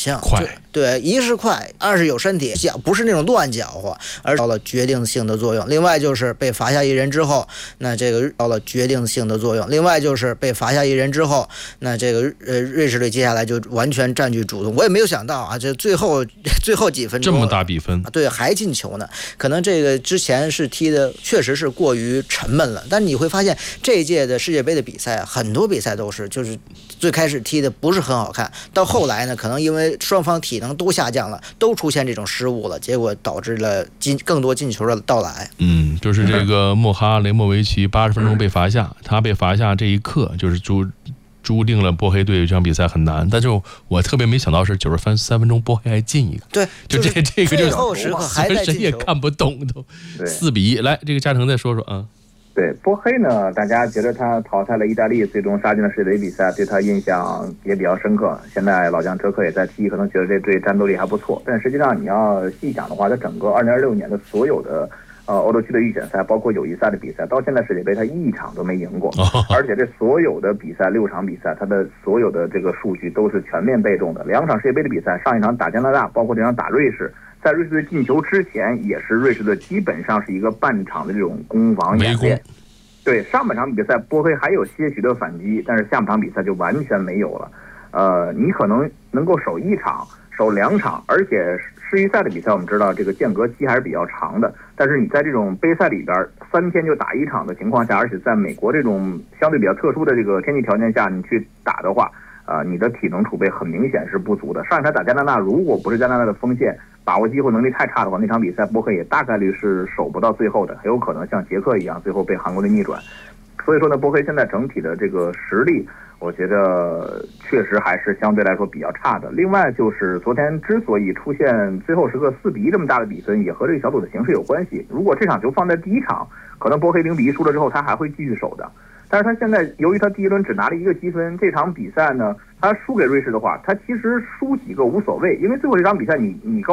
项， 快， 对，一是快，二是有身体，不是那种乱搅和，而到了决定性的作用。另外就是被罚下一人之后，那这个到了决定性的作用。另外就是被罚下一人之后，那这个瑞士队接下来就完全占据主动。我也没有想到啊，这最后几分钟这么大比分， 对，还进球呢。可能这个之前是踢的确实是过于沉闷了，但你会发现这一届的世界杯的比赛，很多比赛都是就是最开始踢的不是很好看，到后来呢，可能因为双方体能都下降了，都出现这种失误了，结果导致了更多进球的到来。 就是这个莫哈雷莫维奇80分钟被罚下，他被罚下这一刻就是注定了波黑队这场比赛很难。但是我特别没想到是93分钟波黑还进一个， 对， 就这个就是最后时刻还在进球， 谁也看不懂都4-1。来，这个嘉诚再说说啊。 对，波黑呢，大家觉得他淘汰了意大利，最终杀进了世界杯比赛，对他印象也比较深刻。现在老将哲科也在踢，可能觉得这队战斗力还不错。但实际上你要细想的话，他整个2026年的所有的欧洲区的预选赛，包括友谊赛的比赛，到现在世界杯他一场都没赢过，而且这所有的比赛6场比赛，他的所有的这个数据都是全面被动的。2场世界杯的比赛，上一场打加拿大，包括这场打瑞士。在瑞士队进球之前，也是瑞士队基本上是一个半场的这种攻防演练。对，上半场比赛波黑还有些许的反击，但是下半场比赛就完全没有了。你可能能够守1场、守2场，而且世预赛的比赛我们知道这个间隔期还是比较长的。但是你在这种杯赛里边3天就打1场的情况下，而且在美国这种相对比较特殊的这个天气条件下，你去打的话，你的体能储备很明显是不足的。上一场打加拿大，如果不是加拿大的锋线把握机会能力太差的话，那场比赛波黑也大概率是守不到最后的，很有可能像捷克一样最后被韩国队逆转。所以说呢，波黑现在整体的这个实力，我觉得确实还是相对来说比较差的。另外就是昨天之所以出现最后时刻4-1这么大的比分，也和这个小组的形势有关系。如果这场球放在第一场，可能波黑0-1输了之后，他还会继续守的。但是他现在由于他第一轮只拿了1个积分，这场比赛呢，他输给瑞士的话，他其实输几个无所谓，因为最后这场比赛你